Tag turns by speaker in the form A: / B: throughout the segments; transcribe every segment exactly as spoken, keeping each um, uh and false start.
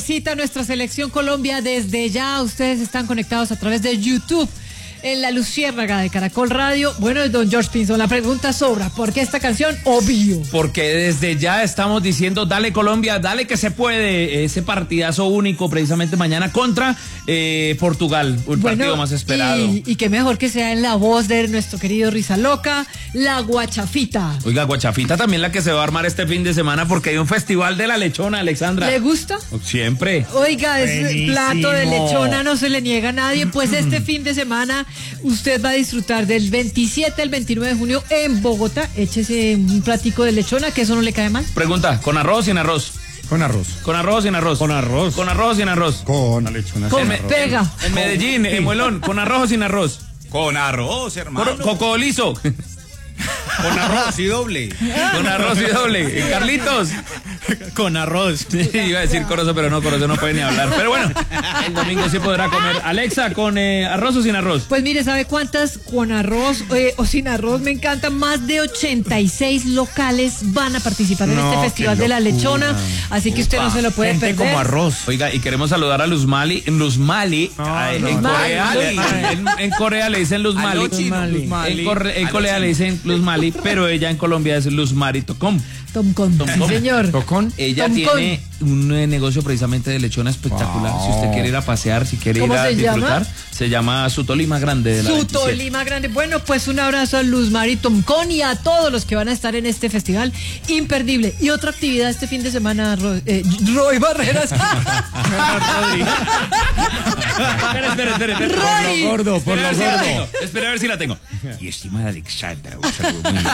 A: Cita nuestra selección Colombia desde ya. Ustedes están conectados a través de YouTube en la Luciérnaga de Caracol Radio. Bueno, don George Pinzón, la pregunta sobra. ¿Por qué esta canción? Obvio.
B: Porque desde ya estamos diciendo, dale Colombia, dale que se puede. Ese partidazo único precisamente mañana contra eh, Portugal, el bueno, partido más esperado.
A: Y, y qué mejor que sea en la voz de nuestro querido Risa Loca, la Guachafita.
B: Oiga, Guachafita también la que se va a armar este fin de semana porque hay un festival de la lechona, Alexandra.
A: ¿Le gusta?
B: Siempre.
A: Oiga, ese plato de lechona no se le niega a nadie. Pues este fin de semana usted va a disfrutar del veintisiete al veintinueve de junio en Bogotá. Échese un platico de lechona, que eso no le cae mal.
B: Pregunta, ¿con arroz o sin arroz?
C: Con arroz.
B: ¿Con arroz o sin arroz?
C: Con arroz.
B: ¿Con arroz o sin arroz?
C: Con la lechona.
A: Con
C: sin arroz.
A: pega.
B: En, en Medellín, en Muelón, ¿con arroz o sin arroz?
C: Con arroz, hermano.
B: Coco liso.
C: Con arroz y doble.
B: Con arroz y doble. Carlitos.
C: Con arroz.
B: Sí, iba a decir Corozo, pero no, Corozo no puede ni hablar. Pero bueno, el domingo sí podrá comer. Alexa, ¿con eh, arroz o sin arroz?
A: Pues mire, ¿sabe cuántas con arroz eh, o sin arroz? Me encanta. Más de ochenta y seis locales van a participar en no, este Festival de la Lechona. Así que usted Upa, no se lo puede
C: gente
A: perder.
C: Como arroz.
B: Oiga, y queremos saludar a Luz Mali. Luz Mali.
C: No,
B: en,
C: no,
B: en,
C: no,
B: Corea,
A: no,
B: le, en, en Corea le dicen Luz Mali.
C: Luz Mali.
B: En, Corre, en Corea le dicen Luz Mali, pero ella en Colombia es Luz Mari Tocom.
A: Tomcon, sí, señor.
C: ¿Tocón?
B: Ella
A: Tomcon.
B: tiene un eh, negocio precisamente de lechona espectacular. Wow. Si usted quiere ir a pasear, si quiere ir a
A: se
B: disfrutar,
A: llama?
B: se llama Su Tolima Grande de la
A: Su
B: veintisiete.
A: Tolima Grande. Bueno, pues un abrazo a Luz Mari Tomcon y a todos los que van a estar en este festival imperdible. Y otra actividad este fin de semana, Roy, eh, Roy Barreras.
B: Espera, espera, espera. espera.
A: Roy.
C: Por lo gordo, por lo gordo.
B: Espera a ver si la tengo.
D: Y estimada Alexandra, un saludo muy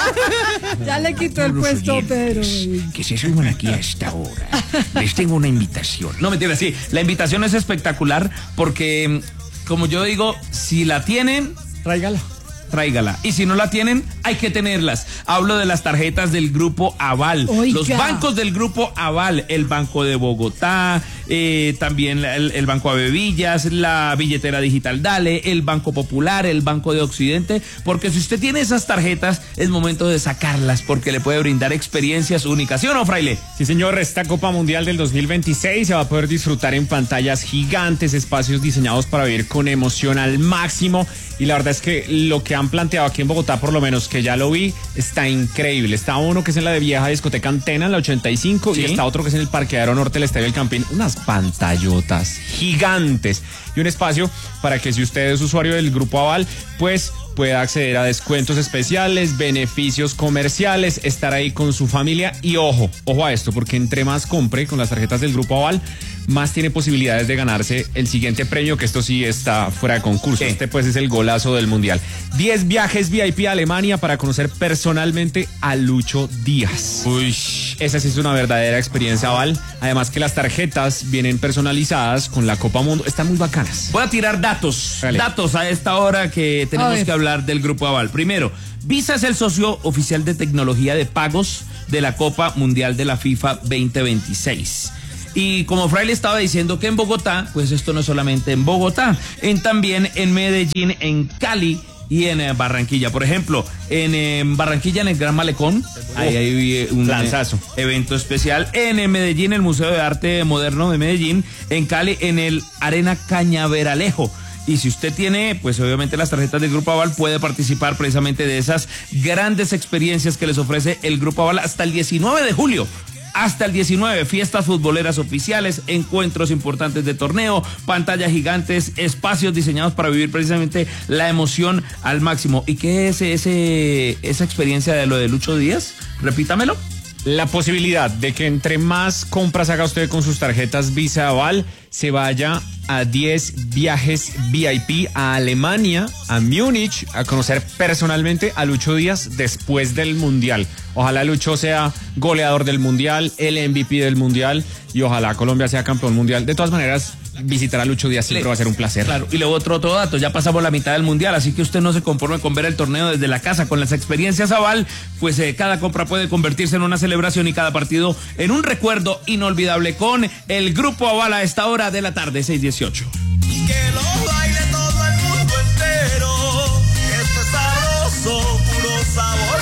A: Ya le quitó el puesto, pero
D: que se suban aquí a esta hora. Les tengo una invitación.
B: No, mentira, sí. La invitación es espectacular porque, como yo digo, si la tienen,
C: Tráigala.
B: tráigala. Y si no la tienen, hay que tenerlas. Hablo de las tarjetas del Grupo Aval.
A: Oiga.
B: Los bancos del Grupo Aval. El Banco de Bogotá, eh, también el, el Banco Avevillas, la billetera digital Dale, el Banco Popular, el Banco de Occidente. Porque si usted tiene esas tarjetas, es momento de sacarlas porque le puede brindar experiencias únicas. ¿Sí o no, Fraile?
E: Sí, señor. Esta Copa Mundial del dos mil veintiséis se va a poder disfrutar en pantallas gigantes, espacios diseñados para vivir con emoción al máximo. Y la verdad es que lo que han planteado aquí en Bogotá, por lo menos que ya lo vi, está increíble. Está uno que es en la de vieja discoteca Antena, en la ochenta y cinco, ¿sí? Y está otro que es en el Parqueadero Norte del Estadio del Campín. Unas pantallotas gigantes y un espacio para que si usted es usuario del Grupo Aval, pues pueda acceder a descuentos especiales, beneficios comerciales, estar ahí con su familia. Y ojo, ojo a esto, porque entre más compre con las tarjetas del Grupo Aval, más tiene posibilidades de ganarse el siguiente premio, que esto sí está fuera de concurso. ¿Qué? Este pues es el golazo del Mundial. diez viajes V I P a Alemania para conocer personalmente a Lucho Díaz.
B: Uy.
E: Esa sí es una verdadera experiencia Aval. Además que las tarjetas vienen personalizadas con la Copa Mundo. Están muy bacanas.
B: Voy a tirar datos. Dale. Datos a esta hora que tenemos que hablar del Grupo Aval. Primero, Visa es el socio oficial de tecnología de pagos de la Copa Mundial de la FIFA veinte veintiséis. Y como Fraile estaba diciendo que en Bogotá, pues esto no es solamente en Bogotá, en también en Medellín, en Cali y en eh, Barranquilla. Por ejemplo, en eh, Barranquilla, en el Gran Malecón, oh, ahí hay eh, un
E: lanzazo.
B: Eh, evento especial. En eh, Medellín, el Museo de Arte Moderno de Medellín. En Cali, en el Arena Cañaveralejo. Y si usted tiene, pues obviamente las tarjetas del Grupo Aval, puede participar precisamente de esas grandes experiencias que les ofrece el Grupo Aval hasta el diecinueve de julio. Hasta el diecinueve, fiestas futboleras oficiales, encuentros importantes de torneo, pantallas gigantes, espacios diseñados para vivir precisamente la emoción al máximo. ¿Y qué es ese, esa experiencia de lo de Lucho Díaz? Repítamelo.
E: La posibilidad de que entre más compras haga usted con sus tarjetas Visa Aval, se vaya a diez viajes V I P a Alemania, a Múnich, a conocer personalmente a Lucho Díaz después del Mundial. Ojalá Lucho sea goleador del Mundial, el M V P del Mundial, y ojalá Colombia sea campeón mundial. De todas maneras, visitar a Lucho Díaz siempre Le, va a ser un placer.
B: Claro, y luego otro, otro dato, ya pasamos la mitad del Mundial, así que usted no se conforme con ver el torneo desde la casa. Con las experiencias Aval, pues eh, cada compra puede convertirse en una celebración y cada partido en un recuerdo inolvidable con el Grupo Aval a esta hora de la tarde, seis dieciocho.
F: Y que lo baile todo el mundo entero, esto es sabroso, puro sabor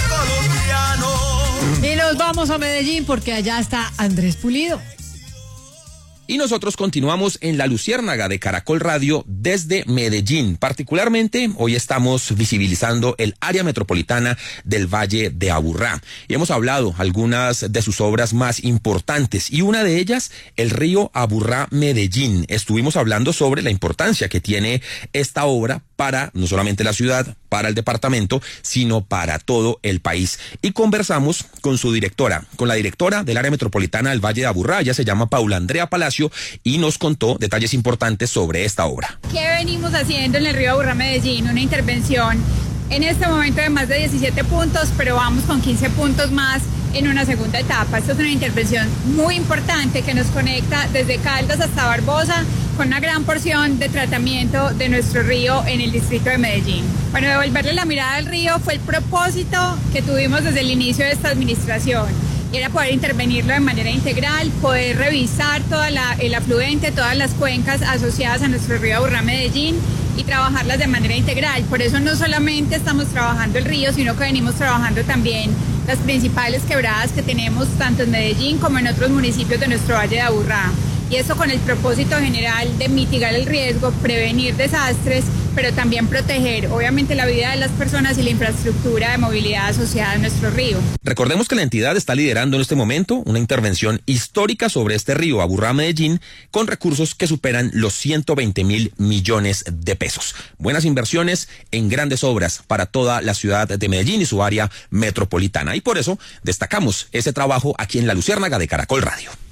F: colombiano.
A: Y nos vamos a Medellín porque allá está Andrés Pulido.
G: Y nosotros continuamos en La Luciérnaga de Caracol Radio desde Medellín. Particularmente, hoy estamos visibilizando el área metropolitana del Valle de Aburrá. Y hemos hablado algunas de sus obras más importantes y una de ellas, el río Aburrá-Medellín. Estuvimos hablando sobre la importancia que tiene esta obra para no solamente la ciudad, para el departamento, sino para todo el país. Y conversamos con su directora, con la directora del área metropolitana del Valle de Aburrá. Ella se llama Paula Andrea Palacio y nos contó detalles importantes sobre esta obra.
H: ¿Qué venimos haciendo en el río Aburrá-Medellín? Una intervención en este momento de más de diecisiete puntos, pero vamos con quince puntos más en una segunda etapa. Esta es una intervención muy importante que nos conecta desde Caldas hasta Barbosa con una gran porción de tratamiento de nuestro río en el distrito de Medellín. Bueno, devolverle la mirada al río fue el propósito que tuvimos desde el inicio de esta administración. Y era poder intervenirlo de manera integral, poder revisar toda la, el afluente, todas las cuencas asociadas a nuestro río Aburrá-Medellín y trabajarlas de manera integral. Por eso no solamente estamos trabajando el río, sino que venimos trabajando también las principales quebradas que tenemos tanto en Medellín como en otros municipios de nuestro Valle de Aburrá. Y eso con el propósito general de mitigar el riesgo, prevenir desastres, pero también proteger, obviamente, la vida de las personas y la infraestructura de movilidad asociada a nuestro río.
G: Recordemos que la entidad está liderando en este momento una intervención histórica sobre este río Aburrá-Medellín con recursos que superan los ciento veinte mil millones de pesos. Buenas inversiones en grandes obras para toda la ciudad de Medellín y su área metropolitana. Y por eso destacamos ese trabajo aquí en La Luciérnaga de Caracol Radio.